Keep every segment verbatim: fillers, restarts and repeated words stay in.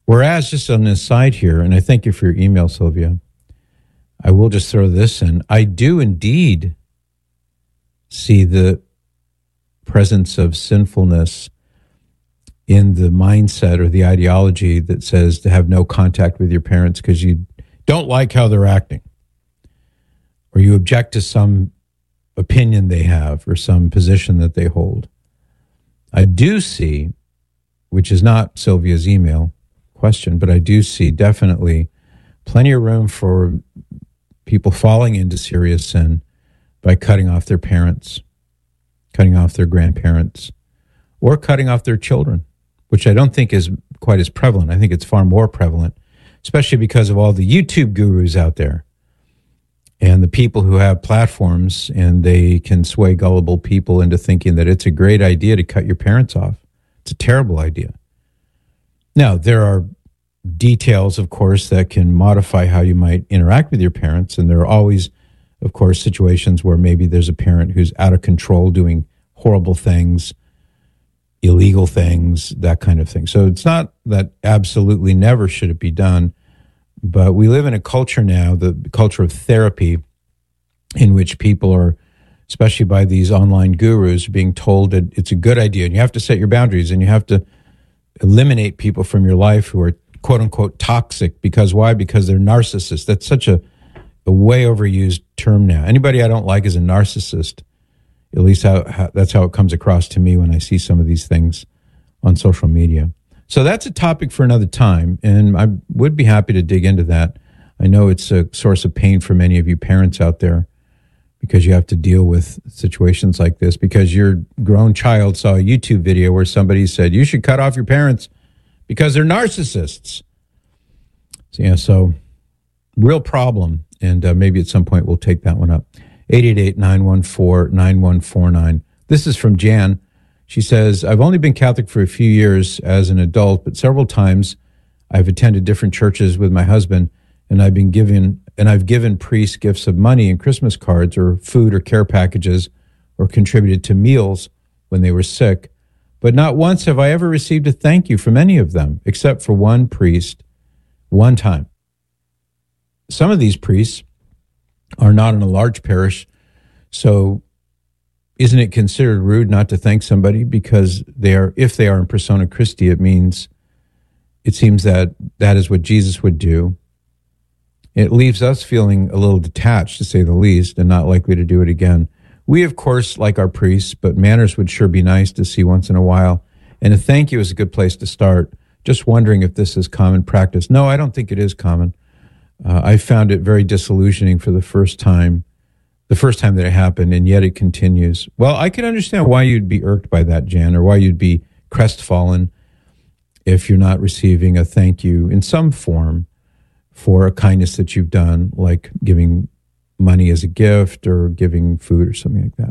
Whereas, just on this side here, and I thank you for your email, Sylvia, I will just throw this in. I do indeed see the presence of sinfulness in the mindset or the ideology that says to have no contact with your parents because you don't like how they're acting, or you object to some opinion they have or some position that they hold. I do see, which is not Sylvia's email question, but I do see definitely plenty of room for people falling into serious sin by cutting off their parents, cutting off their grandparents, or cutting off their children, which I don't think is quite as prevalent. I think it's far more prevalent, especially because of all the YouTube gurus out there and the people who have platforms, and they can sway gullible people into thinking that it's a great idea to cut your parents off. It's a terrible idea. Now, there are details, of course, that can modify how you might interact with your parents, and there are always, of course, situations where maybe there's a parent who's out of control doing horrible things, illegal things, that kind of thing. So it's not that absolutely never should it be done, but we live in a culture now, the culture of therapy, in which people are, especially by these online gurus, being told that it's a good idea, and you have to set your boundaries, and you have to eliminate people from your life who are quote unquote toxic. Because why? Because they're narcissists. That's such a, a way overused term now. Anybody I don't like is a narcissist. At least how, how that's how it comes across to me when I see some of these things on social media. So that's a topic for another time, and I would be happy to dig into that. I know it's a source of pain for many of you parents out there because you have to deal with situations like this because your grown child saw a YouTube video where somebody said, you should cut off your parents because they're narcissists. So, yeah, so real problem, and uh, maybe at some point we'll take that one up. eight eight eight, nine one four, nine one four nine. This is from Jan. She says, I've only been Catholic for a few years as an adult, but several times I've attended different churches with my husband, and I've been given and I've given priests gifts of money and Christmas cards or food or care packages or contributed to meals when they were sick. But not once have I ever received a thank you from any of them, except for one priest, one time. Some of these priests are not in a large parish, so isn't it considered rude not to thank somebody because they are, if they are in persona Christi, it means, it seems that that is what Jesus would do. It leaves us feeling a little detached, to say the least, and not likely to do it again. We, of course, like our priests, but manners would sure be nice to see once in a while. And a thank you is a good place to start. Just wondering if this is common practice. No, I don't think it is common. Uh, I found it very disillusioning for the first time, the first time that it happened, and yet it continues. Well, I can understand why you'd be irked by that, Jan, or why you'd be crestfallen if you're not receiving a thank you in some form for a kindness that you've done, like giving money as a gift or giving food or something like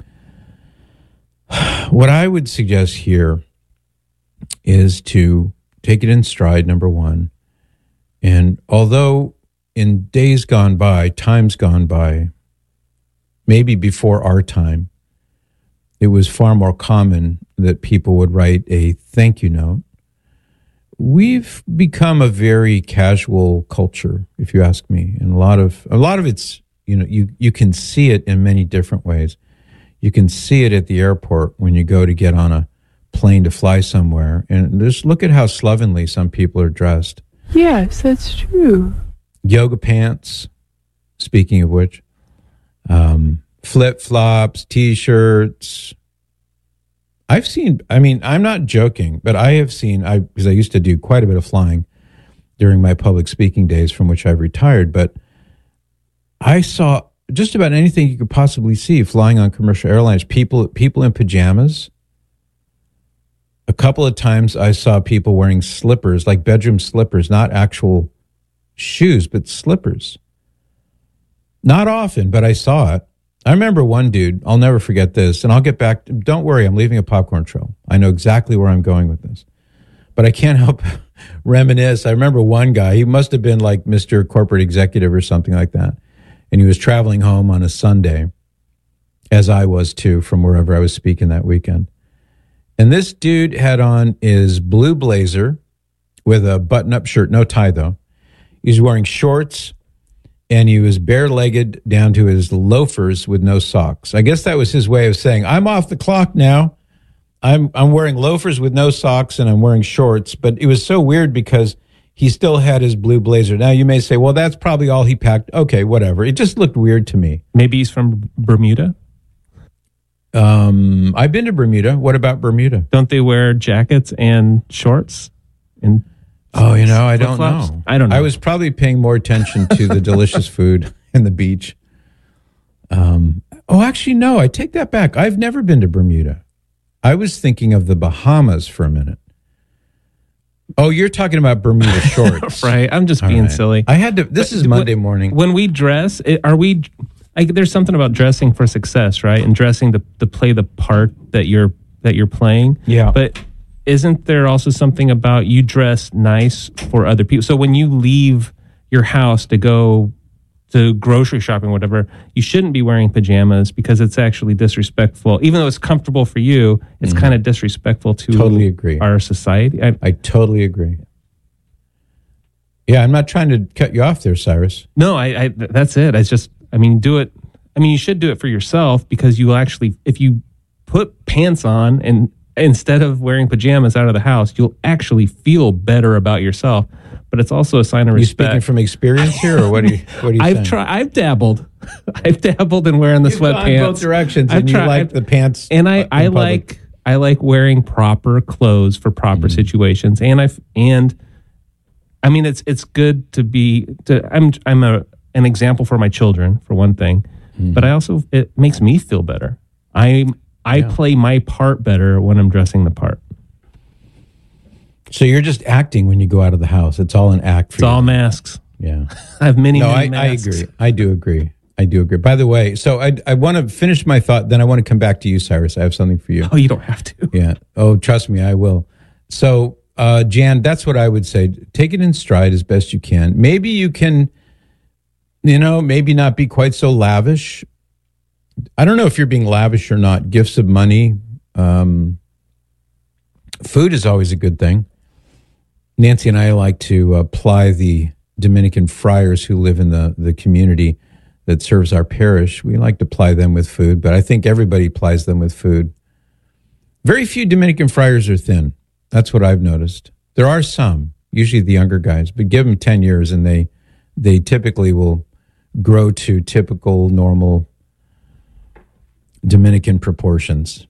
that. What I would suggest here is to take it in stride, number one. And although in days gone by, times gone by, maybe before our time, it was far more common that people would write a thank you note. We've become a very casual culture, if you ask me. And a lot of a lot of it's, you know, you, you can see it in many different ways. You can see it at the airport when you go to get on a plane to fly somewhere. And just look at how slovenly some people are dressed. Yes, that's true. Yoga pants, speaking of which, um, flip-flops, T-shirts. I've seen, I mean, I'm not joking, but I have seen, I because I used to do quite a bit of flying during my public speaking days from which I've retired, but I saw just about anything you could possibly see flying on commercial airlines, people people in pajamas. A couple of times I saw people wearing slippers, like bedroom slippers, not actual shoes, but slippers. Not often, but I saw it. I remember one dude, I'll never forget this, and I'll get back, don't worry, I'm leaving a popcorn trail. I know exactly where I'm going with this. But I can't help reminisce. I remember one guy, he must have been like Mister Corporate Executive or something like that, and he was traveling home on a Sunday, as I was too, from wherever I was speaking that weekend. And this dude had on his blue blazer with a button-up shirt, no tie though. He was wearing shorts, and he was bare-legged down to his loafers with no socks. I guess that was his way of saying, I'm off the clock now. I'm I'm wearing loafers with no socks, and I'm wearing shorts. But it was so weird because he still had his blue blazer. Now, you may say, well, that's probably all he packed. Okay, whatever. It just looked weird to me. Maybe he's from Bermuda? Um, I've been to Bermuda. What about Bermuda? Don't they wear jackets and shorts? And oh, you know, I don't flip-flops? know. I don't know. I was probably paying more attention to the delicious food and the beach. Um, oh, actually, no, I take that back. I've never been to Bermuda. I was thinking of the Bahamas for a minute. Oh, you're talking about Bermuda shorts. Right. I'm just All being right. silly. I had to, this But is Monday when- morning. When we dress, it- are we, like, there's something about dressing for success, right? And dressing to, to play the part that you're, that you're playing. Yeah. But isn't there also something about you dress nice for other people? So when you leave your house to go to grocery shopping, whatever, you shouldn't be wearing pajamas because it's actually disrespectful. Even though it's comfortable for you, it's Mm-hmm. kind of disrespectful to Totally agree. our society. I, I totally agree. Yeah, I'm not trying to cut you off there, Cyrus. no, I, I. That's it. It's just, I mean, do it. I mean, you should do it for yourself because you will actually, if you put pants on and instead of wearing pajamas out of the house, you'll actually feel better about yourself. But it's also a sign of Are you respect. speaking from experience here, or what are you? What are you I've saying? tried. I've dabbled. I've dabbled in wearing the You've gone sweatpants. both directions, I've and you tried- like I've- the pants. and I, in I public. like I like wearing proper clothes for proper Mm-hmm. situations, and I and I mean it's it's good to be to I'm I'm a an example for my children for one thing, Mm-hmm. but I also it makes me feel better. I I Yeah. play my part better when I'm dressing the part. So you're just acting when you go out of the house. It's all an act for It's you. all masks. Yeah. I have many. No, I, many I masks. agree. I do agree. I do agree. By the way, so I I want to finish my thought. Then I want to come back to you, Cyrus. I have something for you. Oh, you don't have to. Yeah. Oh, trust me, I will. So, uh, Jan, that's what I would say. Take it in stride as best you can. Maybe you can, you know, maybe not be quite so lavish. I don't know if you're being lavish or not. Gifts of money. Um, food is always a good thing. Nancy and I like to apply the Dominican friars who live in the, the community that serves our parish. We like to ply them with food, but I think everybody plies them with food. Very few Dominican friars are thin. That's what I've noticed. There are some, usually the younger guys, but give them ten years and they they typically will grow to typical, normal Dominican proportions.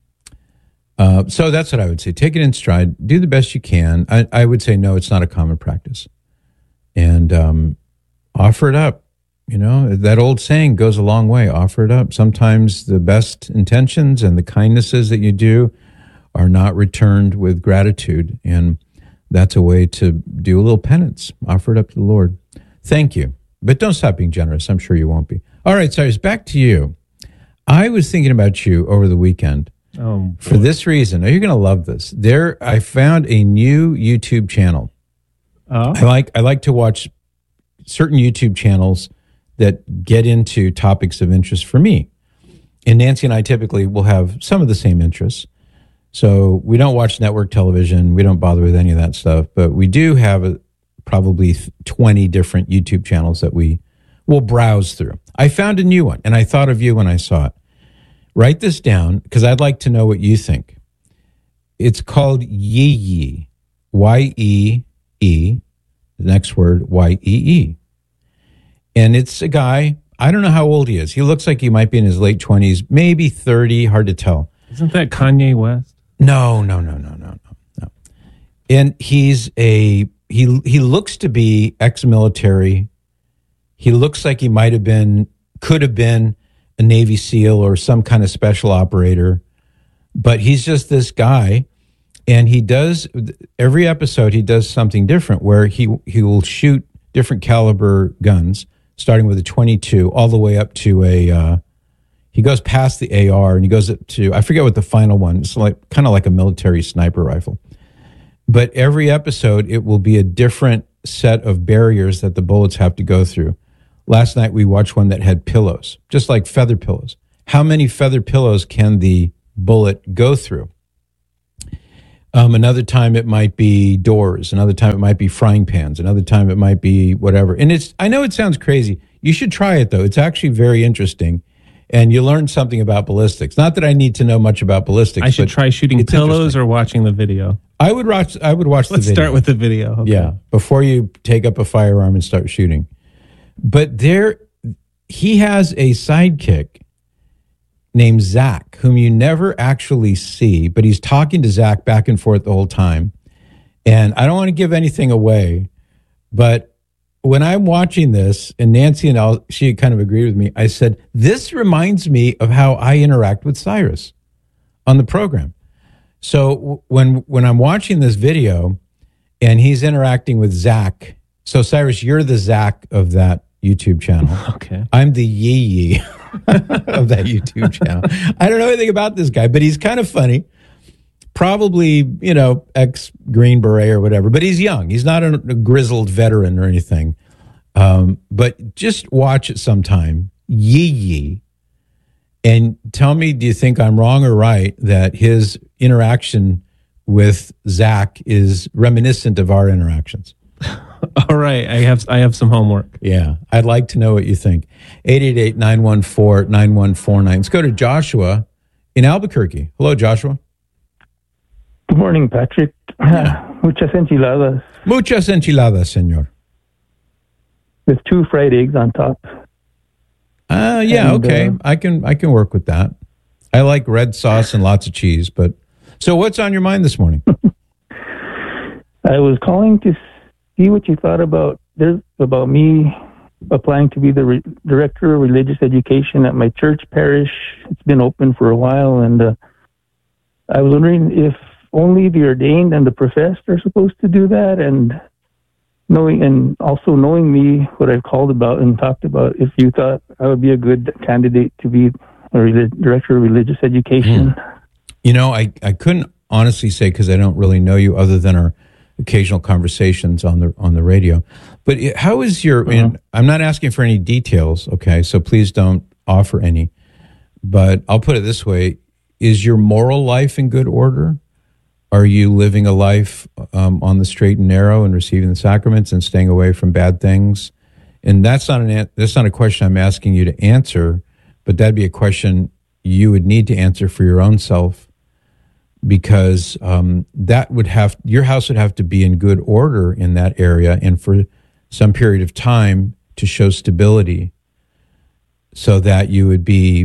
Uh, so that's what I would say. Take it in stride. Do the best you can. I, I would say, no, it's not a common practice. And um, offer it up. You know, that old saying goes a long way. Offer it up. Sometimes the best intentions and the kindnesses that you do are not returned with gratitude. And that's a way to do a little penance. Offer it up to the Lord. Thank you. But don't stop being generous. I'm sure you won't be. All right, Cyrus, back to you. I was thinking about you over the weekend. Oh, For this reason, now you're going to love this. There, I found a new YouTube channel. oh. I like I like to watch certain YouTube channels that get into topics of interest for me. And Nancy and I typically will have some of the same interests. So we don't watch network television. We don't bother with any of that stuff. But we do have a, probably twenty different YouTube channels that we will browse through. I found a new one, and I thought of you when I saw it. Write this down because I'd like to know what you think. It's called Yee Yee, Y E E, the next word, Y E E. And it's a guy, I don't know how old he is. He looks like he might be in his late twenties, maybe thirty, hard to tell. Isn't that Kanye West? No, no, no, no, no, no, no. And he's a, he, he looks to be ex-military. He looks like he might have been, could have been a Navy SEAL or some kind of special operator, but he's just this guy. And he does, every episode, he does something different where he, he will shoot different caliber guns, starting with a twenty-two all the way up to a, uh, he goes past the A R and he goes up to, I forget what the final one, it's like kind of like a military sniper rifle. But every episode, it will be a different set of barriers that the bullets have to go through. Last night, we watched one that had pillows, just like feather pillows. How many feather pillows can the bullet go through? Um, another time it might be doors. Another time it might be frying pans. Another time it might be whatever. And it's, I know it sounds crazy. You should try it though. It's actually very interesting. And you learn something about ballistics. Not that I need to know much about ballistics. I should try shooting pillows or watching the video. I would watch, I would watch Let's the video. start with the video. Okay. Yeah. Before you take up a firearm and start shooting. But there, he has a sidekick named Zach, whom you never actually see, but he's talking to Zach back and forth the whole time. And I don't want to give anything away, but when I'm watching this, and Nancy and I, she kind of agreed with me, I said, this reminds me of how I interact with Cyrus on the program. So when when I'm watching this video and he's interacting with Zach, so Cyrus, you're the Zach of that YouTube channel. Okay. I'm the Yee Yee of that YouTube channel. I don't know anything about this guy, but he's kind of funny. Probably, you know, ex-Green Beret or whatever, but he's young. He's not a, a grizzled veteran or anything. Um, but just watch it sometime, Yee Yee, and tell me, do you think I'm wrong or right that his interaction with Zach is reminiscent of our interactions? All right, I have I have some homework. Yeah, I'd like to know what you think. eight eight eight, nine one four, nine one four nine. Let's go to Joshua in Albuquerque. Hello, Joshua. Good morning, Patrick. Yeah. Muchas enchiladas. Muchas enchiladas, senor. With two fried eggs on top. Uh, yeah, And, okay. uh, I can I can work with that. I like red sauce and lots of cheese, but so what's on your mind this morning? I was calling to see what you thought about this, about me applying to be the re- director of religious education at my church parish. It's been open for a while, and uh, I was wondering if only the ordained and the professed are supposed to do that, and knowing and also knowing me, what I've called about and talked about, if you thought I would be a good candidate to be a relig- director of religious education. Mm. You know, I, I couldn't honestly say because I don't really know you other than our occasional conversations on the on the radio. But it- how is your, Uh-huh. and I'm not asking for any details, okay, so please don't offer any. But I'll put it this way, is your moral life in good order? Are you living a life um, on the straight and narrow and receiving the sacraments and staying away from bad things? And that's not an an- that's not a question I'm asking you to answer, but that'd be a question you would need to answer for your own self, because um, that would have your house would have to be in good order in that area and for some period of time to show stability, so that you would be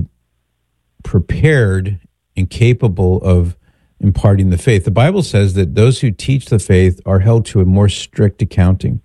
prepared and capable of imparting the faith. The Bible says that those who teach the faith are held to a more strict accounting.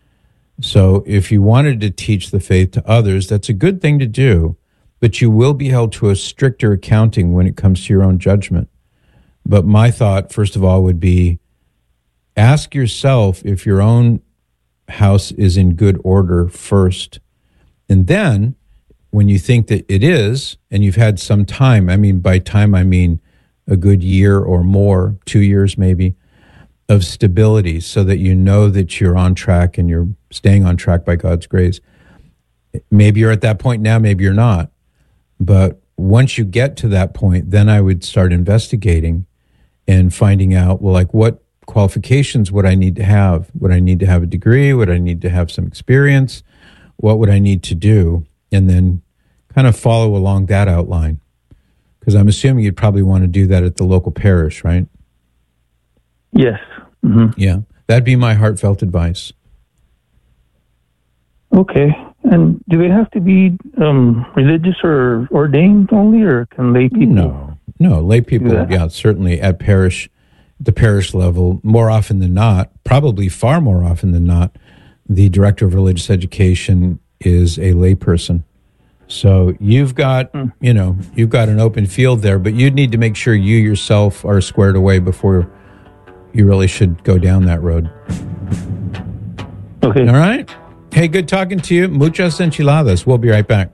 So if you wanted to teach the faith to others, that's a good thing to do, but you will be held to a stricter accounting when it comes to your own judgment. But my thought, first of all, would be ask yourself if your own house is in good order first. And then when you think that it is, and you've had some time, I mean, by time, I mean a good year or more, two years maybe, of stability, so that you know that you're on track and you're staying on track by God's grace. Maybe you're at that point now, maybe you're not. But once you get to that point, then I would start investigating and finding out, well, like what qualifications would I need to have? Would I need to have a degree? Would I need to have some experience? What would I need to do? And then kind of follow along that outline. Because I'm assuming you'd probably want to do that at the local parish, right? Yes. Mm-hmm. Yeah. That'd be my heartfelt advice. Okay. And do they have to be um, religious or ordained only, or can lay people? No, no. Lay people, that? yeah, certainly at parish, the parish level, more often than not, probably far more often than not, the director of religious education is a layperson. So you've got, Mm. you know, you've got an open field there, but you'd need to make sure you yourself are squared away before you really should go down that road. Okay. All right? Hey, good talking to you. Muchas enchiladas. We'll be right back.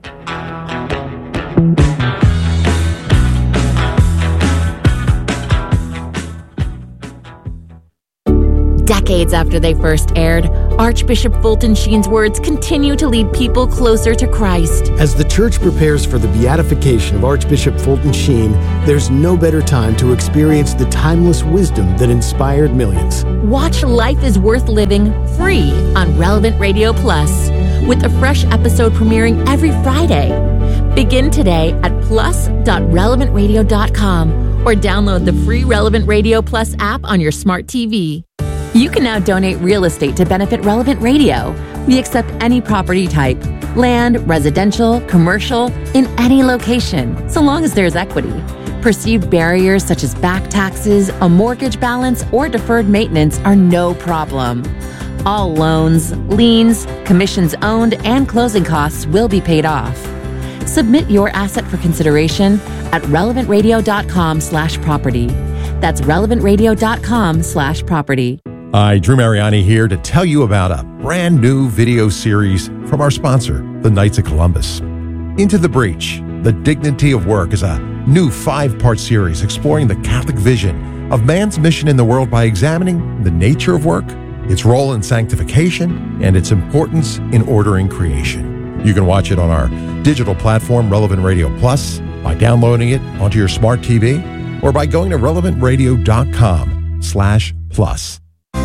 decades after they first aired, Archbishop Fulton Sheen's words continue to lead people closer to Christ. As the church prepares for the beatification of Archbishop Fulton Sheen, there's no better time to experience the timeless wisdom that inspired millions. Watch Life is Worth Living free on Relevant Radio Plus, with a fresh episode premiering every Friday. Begin today at plus dot relevant radio dot com or download the free Relevant Radio Plus app on your smart T V. You can now donate real estate to benefit Relevant Radio. We accept any property type, land, residential, commercial, in any location, so long as there's equity. Perceived barriers such as back taxes, a mortgage balance, or deferred maintenance are no problem. All loans, liens, commissions owned, and closing costs will be paid off. Submit your asset for consideration at relevant radio dot com slash property. That's relevant radio dot com slash property. Hi, Drew Mariani here to tell you about a brand new video series from our sponsor, the Knights of Columbus. Into the Breach, The Dignity of Work is a new five-part series exploring the Catholic vision of man's mission in the world by examining the nature of work, its role in sanctification, and its importance in ordering creation. You can watch it on our digital platform, Relevant Radio Plus, by downloading it onto your smart T V, or by going to relevant radio dot com slash plus.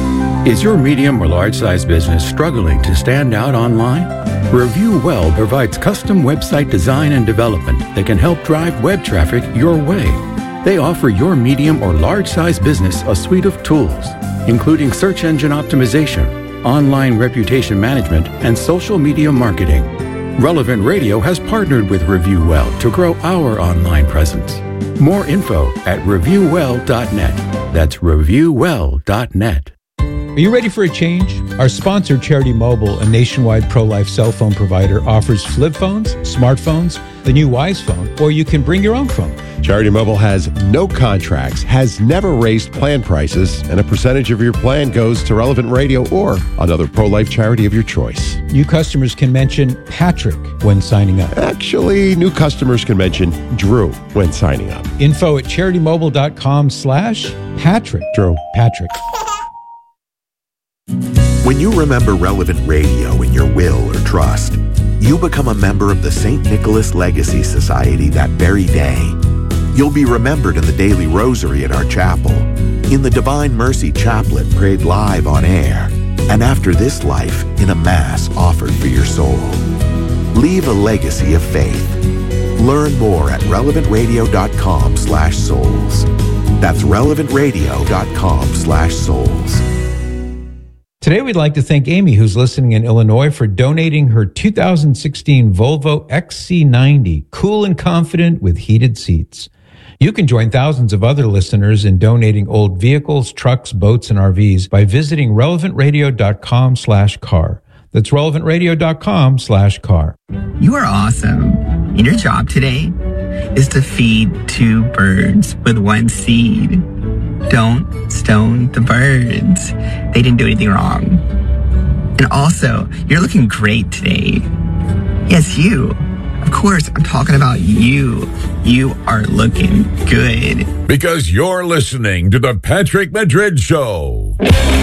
Is your medium or large-size business struggling to stand out online? Review Well provides custom website design and development that can help drive web traffic your way. They offer your medium or large-size business a suite of tools, including search engine optimization, online reputation management, and social media marketing. Relevant Radio has partnered with Review Well to grow our online presence. More info at review well dot net. That's review well dot net. Are you ready for a change? Our sponsor, Charity Mobile, a nationwide pro-life cell phone provider, offers flip phones, smartphones, the new Wise phone, or you can bring your own phone. Charity Mobile has no contracts, has never raised plan prices, and a percentage of your plan goes to Relevant Radio or another pro-life charity of your choice. New customers can mention Patrick when signing up. Actually, new customers can mention Drew when signing up. Info at charity mobile dot com slash Patrick. Drew. Patrick. When you remember Relevant Radio in your will or trust, you become a member of the Saint Nicholas Legacy Society that very day. You'll be remembered in the daily rosary at our chapel, in the Divine Mercy Chaplet prayed live on air, and after this life, in a Mass offered for your soul. Leave a legacy of faith. Learn more at relevant radio dot com slash souls. That's relevant radio dot com slash souls. Today, we'd like to thank Amy, who's listening in Illinois, for donating her two thousand sixteen Volvo X C ninety, cool and confident with heated seats. You can join thousands of other listeners in donating old vehicles, trucks, boats, and R Vs by visiting relevant radio dot com slash car. That's relevant radio dot com slash car. You are awesome. And your job today is to feed two birds with one seed. Don't stone the birds. They didn't do anything wrong. And also, you're looking great today. Yes, you. Of course, I'm talking about you. You are looking good. Because you're listening to the Patrick Madrid Show.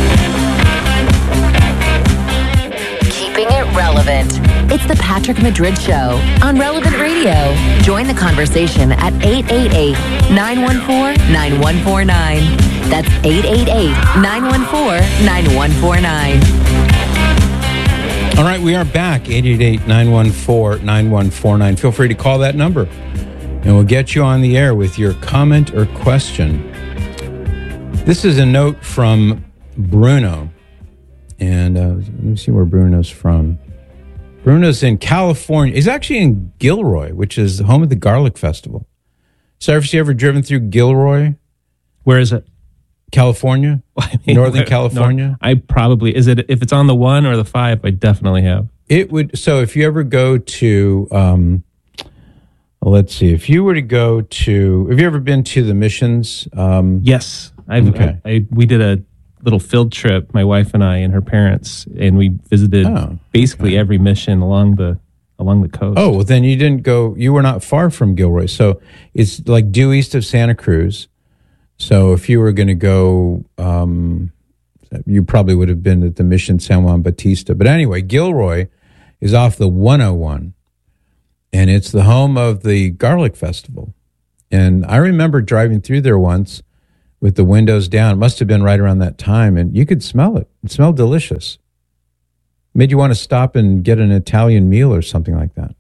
Keeping it relevant. It's the Patrick Madrid Show on Relevant Radio. Join the conversation at eight eight eight, nine one four, nine one four nine. That's eight eight eight, nine one four, nine one four nine. All right, we are back, eight eight eight, nine one four, nine one four nine. Feel free to call that number, and we'll get you on the air with your comment or question. This is a note from Bruno, and uh, let me see where Bruno's from. Bruno's in California. He's actually in Gilroy, which is the home of the Garlic Festival. So, have you ever driven through Gilroy? Where is it? California? I mean, Northern where, California? No, I probably, is it, if it's on the one or the five, I definitely have. It would, so if you ever go to, um, let's see, if you were to go to, have you ever been to the Missions? Um, yes. I've, okay. I, I, we did a little field trip, my wife and I and her parents, and we visited oh, basically okay. every mission along the along the coast. Oh, well, then you didn't go, you were not far from Gilroy. So it's like due east of Santa Cruz. So if you were going to go, um, You probably would have been at the Mission San Juan Bautista. But anyway, Gilroy is off the one oh one, and it's the home of the Garlic Festival. And I remember driving through there once with the windows down. It must have been right around that time, and you could smell it. It smelled delicious. Made you want to stop and get an Italian meal or something like that.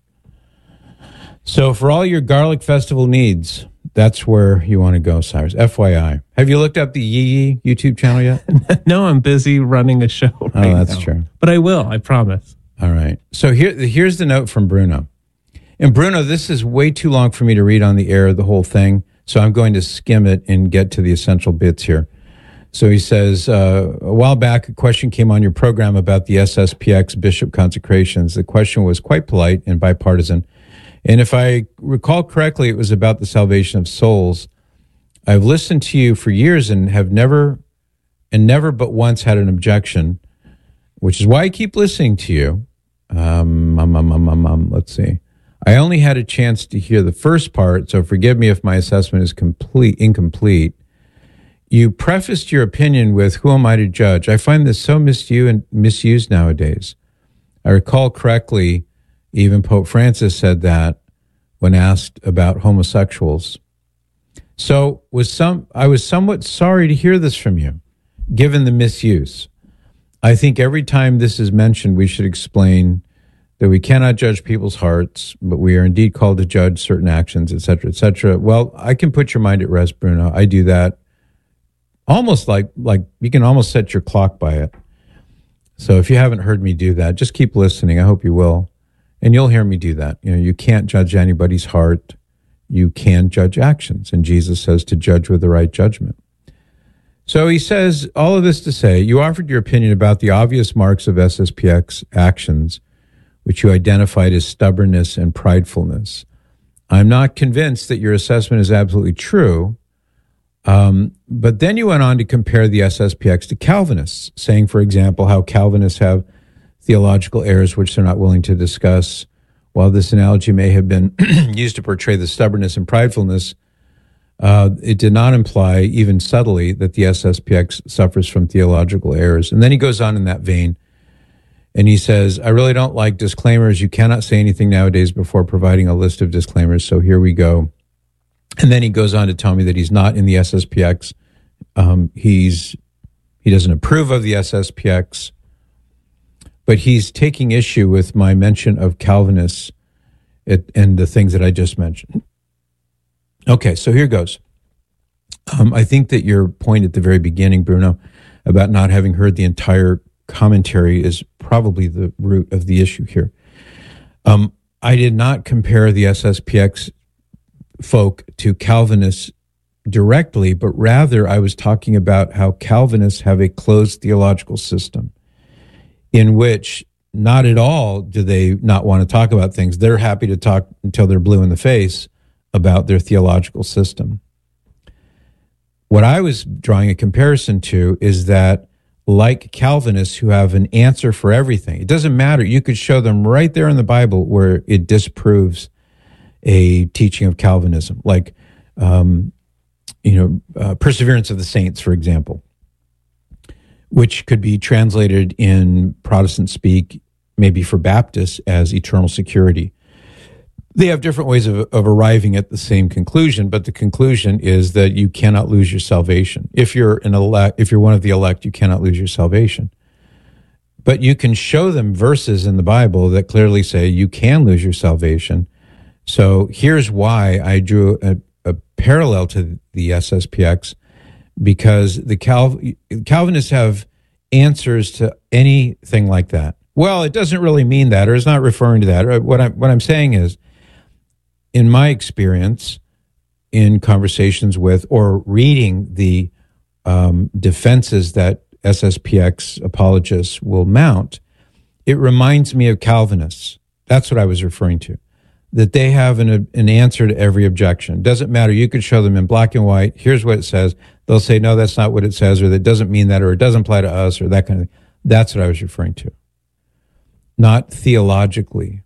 So for all your Garlic Festival needs, that's where you want to go, Cyrus. F Y I. Have you looked up the Yee Yee YouTube channel yet? No, I'm busy running a show right Oh, that's now. true. But I will, I promise. All right. So here, here's the note from Bruno. And Bruno, this is way too long for me to read on the air, the whole thing. So I'm going to skim it and get to the essential bits here. So he says, uh, a while back, a question came on your program about the S S P X bishop consecrations. The question was quite polite and bipartisan. And if I recall correctly, it was about the salvation of souls. I've listened to you for years and have never, and never but once had an objection, which is why I keep listening to you. Um, um, um, um, um, um, let's see. I only had a chance to hear the first part, so forgive me if my assessment is complete incomplete. You prefaced your opinion with, who am I to judge? I find this so misused and misused nowadays. I recall correctly, even Pope Francis said that when asked about homosexuals. So was some I was somewhat sorry to hear this from you, given the misuse. I think every time this is mentioned, we should explain that we cannot judge people's hearts, but we are indeed called to judge certain actions, et cetera, et cetera. Well, I can put your mind at rest, Bruno. I do that almost like, like you can almost set your clock by it. So if you haven't heard me do that, just keep listening. I hope you will. And you'll hear me do that. You know, you can't judge anybody's heart. You can judge actions. And Jesus says to judge with the right judgment. So he says all of this to say, you offered your opinion about the obvious marks of S S P X actions, which you identified as stubbornness and pridefulness. I'm not convinced that your assessment is absolutely true. Um, but then you went on to compare the S S P X to Calvinists, saying, for example, how Calvinists have theological errors which they're not willing to discuss. While this analogy may have been used to portray the stubbornness and pridefulness, uh, it did not imply, even subtly, that the S S P X suffers from theological errors. And then he goes on in that vein, and he says, I really don't like disclaimers. You cannot say anything nowadays before providing a list of disclaimers, so here we go. And then he goes on to tell me that he's not in the S S P X. Um, he's he doesn't approve of the S S P X, but he's taking issue with my mention of Calvinists it, and the things that I just mentioned. Okay, so here goes. Um, I think that your point at the very beginning, Bruno, about not having heard the entire commentary is probably the root of the issue here. Um, I did not compare the S S P X folk to Calvinists directly, but rather I was talking about how Calvinists have a closed theological system in which not at all do they not want to talk about things. They're happy to talk until they're blue in the face about their theological system. What I was drawing a comparison to is that, like Calvinists who have an answer for everything, it doesn't matter. You could show them right there in the Bible where it disproves a teaching of Calvinism, like, um, you know, uh, Perseverance of the Saints, for example, which could be translated in Protestant speak, maybe for Baptists, as eternal security. They have different ways of, of arriving at the same conclusion, but the conclusion is that you cannot lose your salvation. If you're an elect, if you're one of the elect, you cannot lose your salvation. But you can show them verses in the Bible that clearly say you can lose your salvation. So here's why I drew a, a parallel to the S S P X, because the Cal, Calvinists have answers to anything like that. Well, it doesn't really mean that, or it's not referring to that. What I'm, what I'm saying is, in my experience, in conversations with or reading the um, defenses that S S P X apologists will mount, it reminds me of Calvinists. That's what I was referring to, that they have an, an answer to every objection. Doesn't matter. You could show them in black and white. Here's what it says. They'll say, no, that's not what it says, or that doesn't mean that, or it doesn't apply to us, or that kind of thing. That's what I was referring to, not theologically.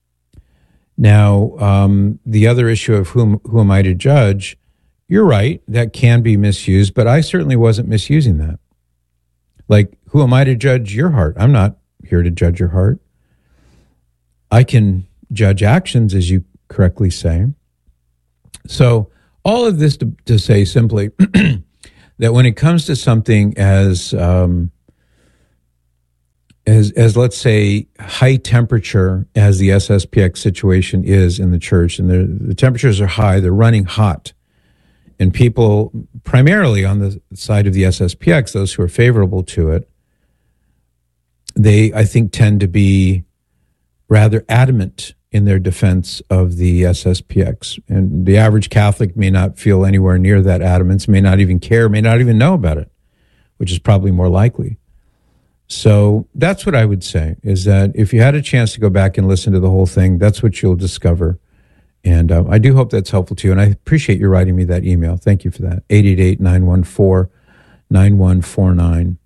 Now, um, the other issue of whom who am I to judge, you're right, that can be misused, but I certainly wasn't misusing that. Like, who am I to judge your heart? I'm not here to judge your heart. I can judge actions, as you correctly say. So all of this to, to say simply that when it comes to something as, um, as, as let's say, high temperature as the S S P X situation is in the church, and the, the temperatures are high, they're running hot, and people primarily on the side of the S S P X, those who are favorable to it, they, I think, tend to be rather adamant in their defense of the S S P X. And the average Catholic may not feel anywhere near that adamance, may not even care, may not even know about it, which is probably more likely. So that's what I would say, is that if you had a chance to go back and listen to the whole thing, that's what you'll discover. And um, I do hope that's helpful to you. And I appreciate you writing me that email. Thank you for that. eight eight eight, nine one four, nine one four nine.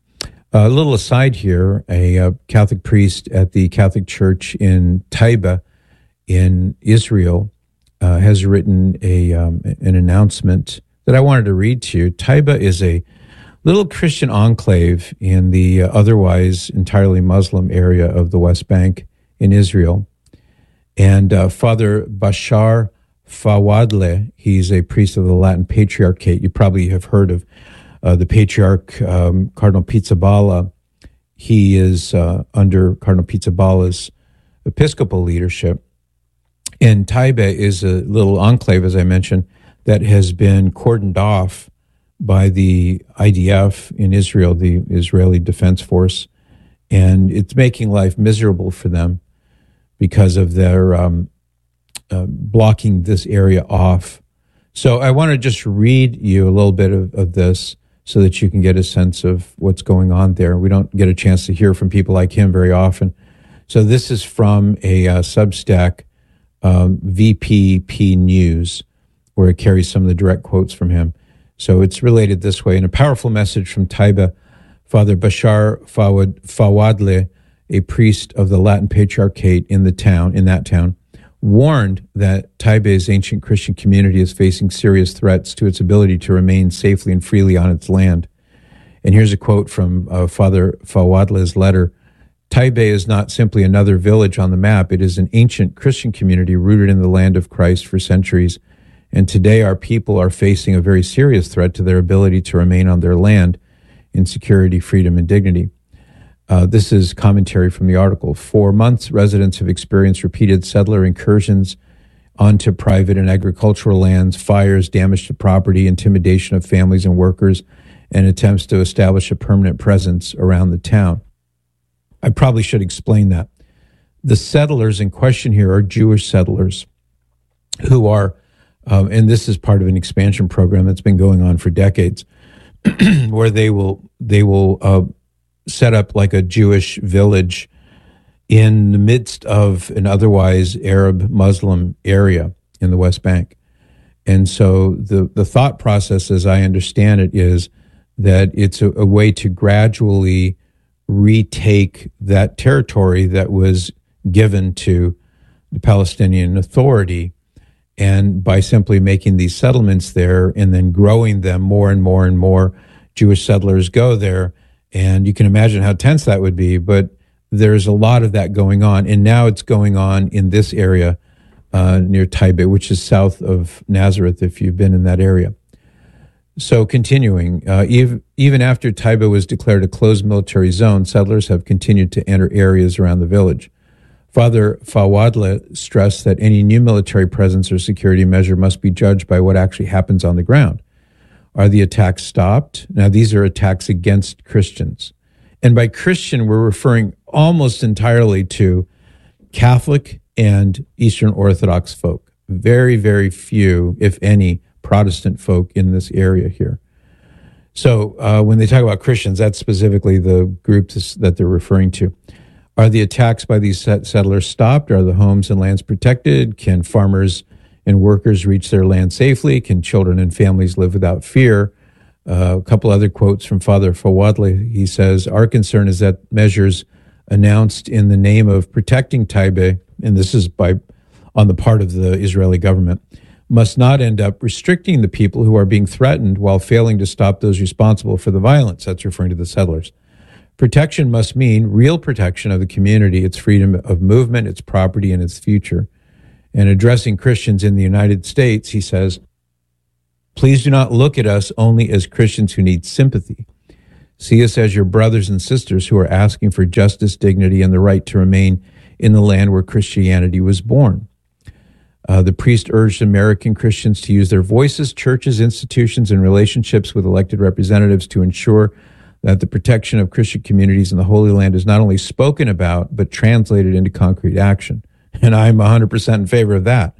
A little aside here, a uh, Catholic priest at the Catholic Church in Taiba in Israel uh, has written a um, an announcement that I wanted to read to you. Taiba is a little Christian enclave in the uh, otherwise entirely Muslim area of the West Bank in Israel. And uh, Father Bashar Fawadle, he's a priest of the Latin Patriarchate. You probably have heard of uh, the Patriarch um, Cardinal Pizzaballa. He is uh, under Cardinal Pizzabala's episcopal leadership. And Taiba is a little enclave, as I mentioned, that has been cordoned off by the I D F in Israel, the Israeli Defense Force, and it's making life miserable for them because of their um, uh, blocking this area off. So I want to just read you a little bit of, of this so that you can get a sense of what's going on there. We don't get a chance to hear from people like him very often. So this is from a uh, Substack, um, V P P News, where it carries some of the direct quotes from him. So it's related this way. In a powerful message from Taiba, Father Bashar Fawad, Fawadle, a priest of the Latin Patriarchate in the town, in that town, warned that Taiba's ancient Christian community is facing serious threats to its ability to remain safely and freely on its land. And here's a quote from uh, Father Fawadle's letter. Taiba is not simply another village on the map. It is an ancient Christian community rooted in the land of Christ for centuries. And today our people are facing a very serious threat to their ability to remain on their land in security, freedom, and dignity. Uh, this is commentary from the article. For months, residents have experienced repeated settler incursions onto private and agricultural lands, fires, damage to property, intimidation of families and workers, and attempts to establish a permanent presence around the town. I probably should explain that. The settlers in question here are Jewish settlers who are Um, and this is part of an expansion program that's been going on for decades, where they will they will uh, set up like a Jewish village in the midst of an otherwise Arab Muslim area in the West Bank. And so the, the thought process, as I understand it, is that it's a, a way to gradually retake that territory that was given to the Palestinian Authority. And by simply making these settlements there and then growing them more and more and more, Jewish settlers go there. And you can imagine how tense that would be. But there's a lot of that going on. And now it's going on in this area uh, near Taiba, which is south of Nazareth, if you've been in that area. So continuing, uh, even, even after Taiba was declared a closed military zone, settlers have continued to enter areas around the village. Father Fawadle stressed that any new military presence or security measure must be judged by what actually happens on the ground. Are the attacks stopped? Now, these are attacks against Christians. And by Christian, we're referring almost entirely to Catholic and Eastern Orthodox folk. Very, very few, if any, Protestant folk in this area here. So uh, when they talk about Christians, that's specifically the groups that they're referring to. Are the attacks by these settlers stopped? Are the homes and lands protected? Can farmers and workers reach their land safely? Can children and families live without fear? Uh, a couple other quotes from Father Fawadle. He says, our concern is that measures announced in the name of protecting Taiba, and this is by on the part of the Israeli government, must not end up restricting the people who are being threatened while failing to stop those responsible for the violence. That's referring to the settlers. Protection must mean real protection of the community, its freedom of movement, its property, and its future. And addressing Christians in the United States, he says, please do not look at us only as Christians who need sympathy. See us as your brothers and sisters who are asking for justice, dignity, and the right to remain in the land where Christianity was born. Uh, the priest urged American Christians to use their voices, churches, institutions, and relationships with elected representatives to ensure that the protection of Christian communities in the Holy Land is not only spoken about, but translated into concrete action. And I'm one hundred percent in favor of that.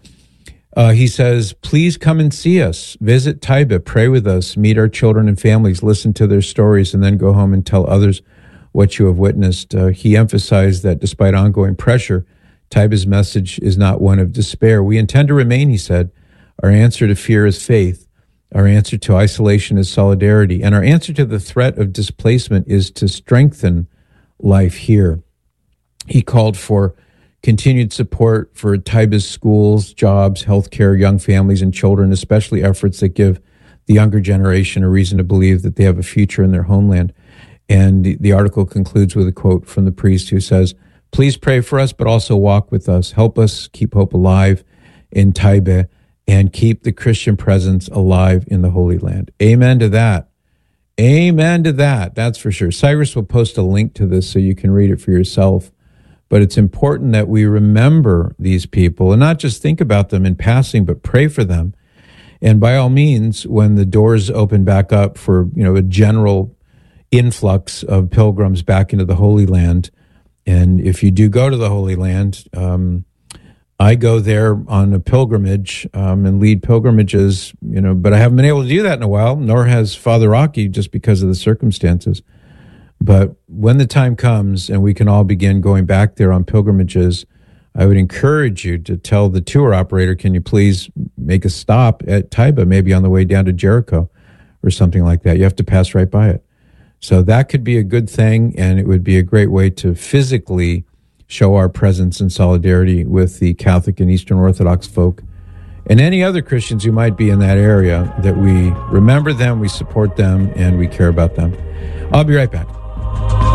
Uh, he says, please come and see us. Visit Taiba, pray with us, meet our children and families, listen to their stories, and then go home and tell others what you have witnessed. Uh, he emphasized that despite ongoing pressure, Taiba's message is not one of despair. We intend to remain, he said. Our answer to fear is faith. Our answer to isolation is solidarity. And our answer to the threat of displacement is to strengthen life here. He called for continued support for Taiba's schools, jobs, healthcare, young families, and children, especially efforts that give the younger generation a reason to believe that they have a future in their homeland. And the, the article concludes with a quote from the priest who says, please pray for us, but also walk with us. Help us keep hope alive in Taiba and keep the Christian presence alive in the Holy Land. Amen to that. Amen to that. That's for sure. Cyrus will post a link to this so you can read it for yourself. But it's important that we remember these people and not just think about them in passing, but pray for them. And by all means, when the doors open back up for, you know, a general influx of pilgrims back into the Holy Land, and if you do go to the Holy Land, um, I go there on a pilgrimage um, and lead pilgrimages, you know, but I haven't been able to do that in a while, nor has Father Rocky, just because of the circumstances. But when the time comes and we can all begin going back there on pilgrimages, I would encourage you to tell the tour operator, can you please make a stop at Taiba, maybe on the way down to Jericho or something like that. You have to pass right by it. So that could be a good thing, and it would be a great way to physically show our presence and solidarity with the Catholic and Eastern Orthodox folk and any other Christians who might be in that area, that we remember them, we support them, and we care about them. I'll be right back.